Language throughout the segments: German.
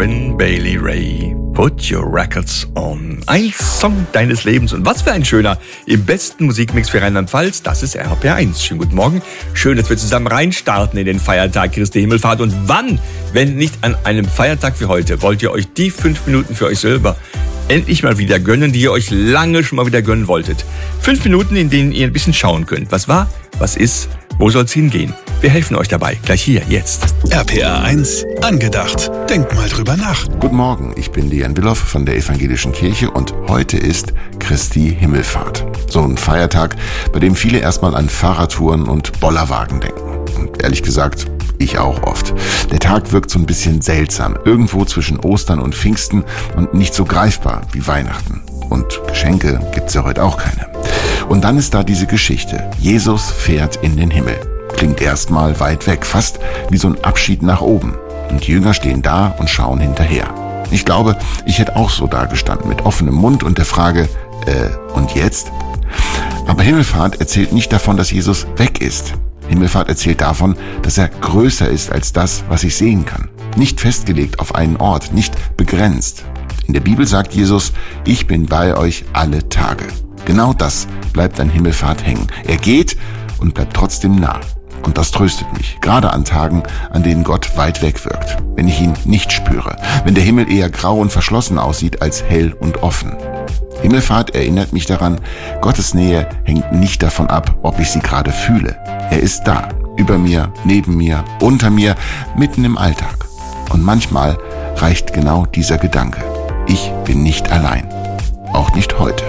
Corinne Bailey Rae. Put your records on. Ein Song deines Lebens. Und was für ein schöner, im besten Musikmix für Rheinland-Pfalz, das ist RPR1. Schönen guten Morgen. Schön, dass wir zusammen reinstarten in den Feiertag Christi Himmelfahrt. Und wann, wenn nicht an einem Feiertag wie heute, wollt ihr euch die 5 Minuten für euch selber endlich mal wieder gönnen, die ihr euch lange schon mal wieder gönnen wolltet. 5 Minuten, in denen ihr ein bisschen schauen könnt. Was war, was ist, wo soll's hingehen? Wir helfen euch dabei. Gleich hier, jetzt. RPR1 angedacht. Denkt mal drüber nach. Guten Morgen, ich bin Lian Willoff von der Evangelischen Kirche und heute ist Christi Himmelfahrt. So ein Feiertag, bei dem viele erstmal an Fahrradtouren und Bollerwagen denken. Und ehrlich gesagt, ich auch oft. Der Tag wirkt so ein bisschen seltsam. Irgendwo zwischen Ostern und Pfingsten und nicht so greifbar wie Weihnachten. Und Geschenke gibt's ja heute auch keine. Und dann ist da diese Geschichte. Jesus fährt in den Himmel. Klingt erstmal weit weg, fast wie so ein Abschied nach oben. Und die Jünger stehen da und schauen hinterher. Ich glaube, ich hätte auch so da gestanden, mit offenem Mund und der Frage, und jetzt? Aber Himmelfahrt erzählt nicht davon, dass Jesus weg ist. Himmelfahrt erzählt davon, dass er größer ist als das, was ich sehen kann. Nicht festgelegt auf einen Ort, nicht begrenzt. In der Bibel sagt Jesus, ich bin bei euch alle Tage. Genau das bleibt an Himmelfahrt hängen. Er geht und bleibt trotzdem nah. Und das tröstet mich, gerade an Tagen, an denen Gott weit weg wirkt. Wenn ich ihn nicht spüre, wenn der Himmel eher grau und verschlossen aussieht als hell und offen. Himmelfahrt erinnert mich daran, Gottes Nähe hängt nicht davon ab, ob ich sie gerade fühle. Er ist da, über mir, neben mir, unter mir, mitten im Alltag. Und manchmal reicht genau dieser Gedanke. Ich bin nicht allein. Auch nicht heute.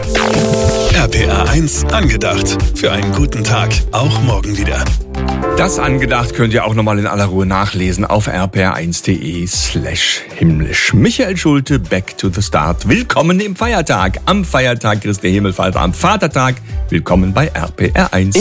RPR1 angedacht. Für einen guten Tag. Auch morgen wieder. Das angedacht könnt ihr auch nochmal in aller Ruhe nachlesen auf rpr1.de/himmlisch. Michael Schulte, Back to the Start. Willkommen im Feiertag. Am Feiertag Christi Himmelfahrt, am Vatertag. Willkommen bei RPR1.